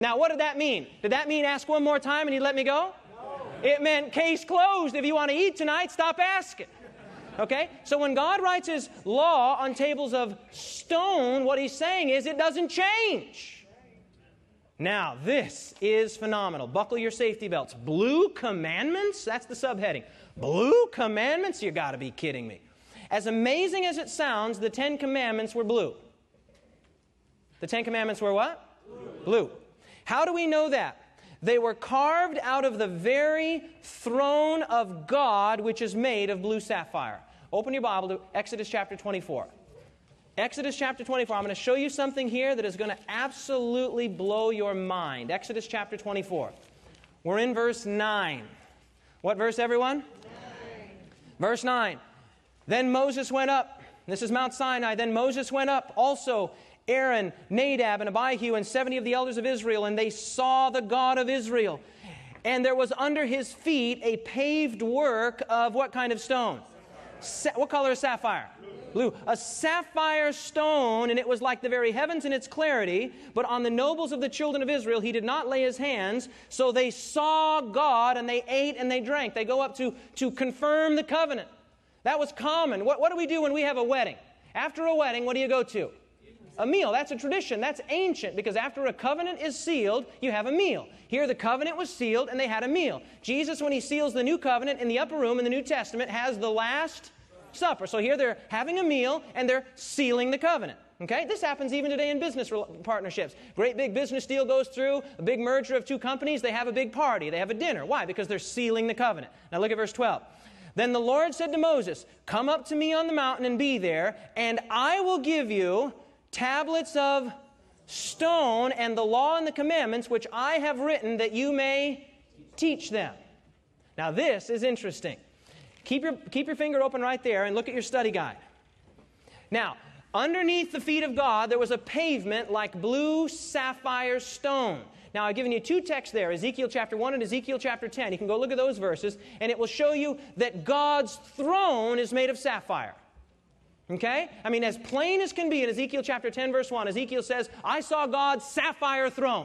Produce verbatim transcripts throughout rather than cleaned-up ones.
Now, what did that mean? Did that mean ask one more time and he'd let me go? No. It meant case closed. If you want to eat tonight, stop asking. Okay? So when God writes His law on tables of stone, what He's saying is it doesn't change. Now, this is phenomenal. Buckle your safety belts. Blue commandments? That's the subheading. Blue commandments? You got to be kidding me. As amazing as it sounds, the Ten Commandments were blue. The Ten Commandments were what? Blue. Blue. How do we know that? They were carved out of the very throne of God, which is made of blue sapphire. Open your Bible to Exodus chapter twenty-four. Exodus chapter twenty-four. I'm going to show you something here that is going to absolutely blow your mind. Exodus chapter twenty-four. We're in verse nine. What verse, everyone? Nine. Verse nine. Then Moses went up. This is Mount Sinai. Then Moses went up also, Aaron, Nadab, and Abihu, and seventy of the elders of Israel, and they saw the God of Israel. And there was under his feet a paved work of what kind of stone? Sa- what color is sapphire? Blue. A sapphire stone, and it was like the very heavens in its clarity, but on the nobles of the children of Israel he did not lay his hands, so they saw God, and they ate and they drank. They go up to, to confirm the covenant. That was common. What, what do we do when we have a wedding? After a wedding, what do you go to? A meal. That's a tradition. That's ancient, because after a covenant is sealed, you have a meal. Here the covenant was sealed and they had a meal. Jesus, when He seals the new covenant in the upper room in the New Testament, has the Last Supper. So here they're having a meal and they're sealing the covenant. Okay? This happens even today in business partnerships. Great big business deal goes through, a big merger of two companies, they have a big party, they have a dinner. Why? Because they're sealing the covenant. Now look at verse twelve. Then the Lord said to Moses, "Come up to me on the mountain and be there, and I will give you tablets of stone and the law and the commandments which I have written, that you may teach them." Now this is interesting. Keep your, keep your finger open right there and look at your study guide. Now, underneath the feet of God, there was a pavement like blue sapphire stone. Now, I've given you two texts there, Ezekiel chapter one and Ezekiel chapter ten. You can go look at those verses, and it will show you that God's throne is made of sapphire. Okay? I mean, as plain as can be in Ezekiel chapter ten, verse one, Ezekiel says, "I saw God's sapphire throne."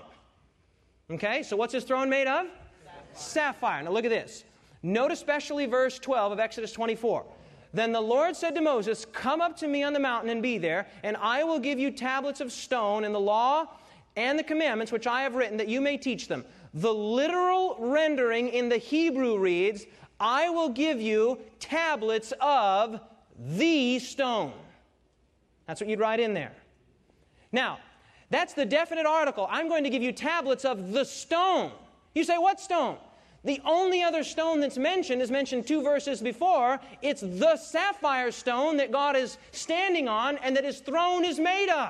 Okay? So what's His throne made of? Sapphire. Sapphire. Now look at this. Note especially verse twelve of Exodus twenty-four. Then the Lord said to Moses, "Come up to me on the mountain and be there, and I will give you tablets of stone and the law and the commandments which I have written, that you may teach them." The literal rendering in the Hebrew reads, "I will give you tablets of the stone." That's what you'd write in there. Now, that's the definite article. I'm going to give you tablets of the stone. You say, what stone? The only other stone that's mentioned is mentioned two verses before. It's the sapphire stone that God is standing on and that His throne is made of.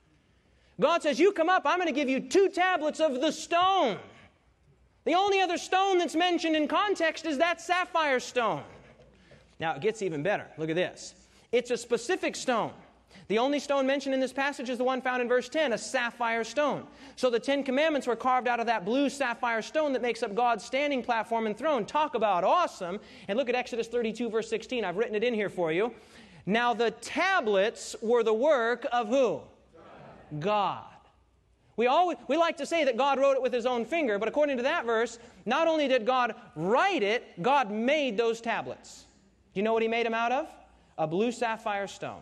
God says, "You come up, I'm going to give you two tablets of the stone." The only other stone that's mentioned in context is that sapphire stone. Now, it gets even better. Look at this. It's a specific stone. The only stone mentioned in this passage is the one found in verse ten, a sapphire stone. So the Ten Commandments were carved out of that blue sapphire stone that makes up God's standing platform and throne. Talk about awesome. And look at Exodus thirty-two, verse sixteen. I've written it in here for you. Now the tablets were the work of who? God. God. We, always, we like to say that God wrote it with His own finger, but according to that verse, not only did God write it, God made those tablets. Do you know what He made them out of? A blue sapphire stone.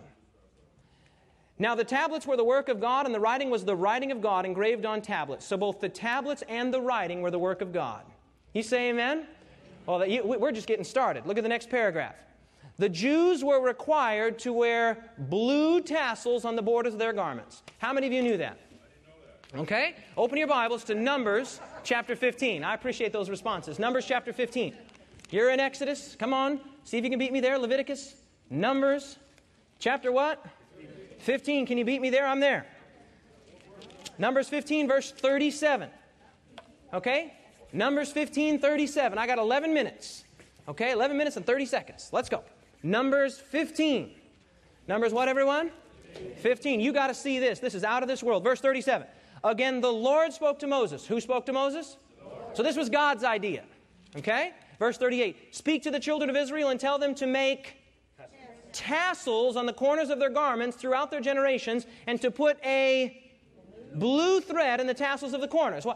Now the tablets were the work of God, and the writing was the writing of God engraved on tablets. So both the tablets and the writing were the work of God. You say amen? Well, we're just getting started. Look at the next paragraph. The Jews were required to wear blue tassels on the borders of their garments. How many of you knew that? I didn't know that. Okay. Open your Bibles to Numbers chapter fifteen. I appreciate those responses. Numbers chapter fifteen. You're in Exodus. Come on. See if you can beat me there. Leviticus. Numbers. Chapter what? fifteen. Can you beat me there? I'm there. Numbers fifteen, verse thirty-seven. Okay? Numbers fifteen, thirty-seven. I got eleven minutes. Okay? eleven minutes and thirty seconds. Let's go. Numbers fifteen. Numbers what, everyone? fifteen. You got to see this. This is out of this world. Verse thirty-seven. Again, the Lord spoke to Moses. Who spoke to Moses? So this was God's idea. Okay? Verse thirty-eight. Speak to the children of Israel and tell them to make tassels on the corners of their garments throughout their generations, and to put a blue thread in the tassels of the corners. Well,